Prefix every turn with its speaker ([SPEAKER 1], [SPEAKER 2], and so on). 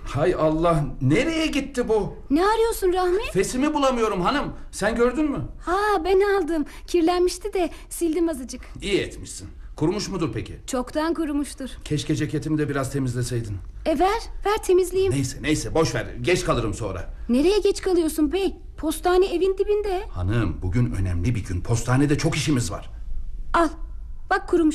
[SPEAKER 1] Hay Allah, nereye gitti bu?
[SPEAKER 2] Ne arıyorsun Rahmi?
[SPEAKER 1] Fesimi bulamıyorum hanım. Sen gördün mü?
[SPEAKER 2] Ha, ben aldım. Kirlenmişti de sildim azıcık.
[SPEAKER 1] İyi etmişsin. Kurumuş mudur peki?
[SPEAKER 2] Çoktan kurumuştur.
[SPEAKER 1] Keşke ceketimi de biraz temizleseydin.
[SPEAKER 2] Ver temizleyeyim.
[SPEAKER 1] Neyse boş ver, geç kalırım sonra.
[SPEAKER 2] Nereye geç kalıyorsun bey? Postane evin dibinde.
[SPEAKER 1] Hanım, bugün önemli bir gün. Postanede çok işimiz var.
[SPEAKER 2] Al, bak kurumuş.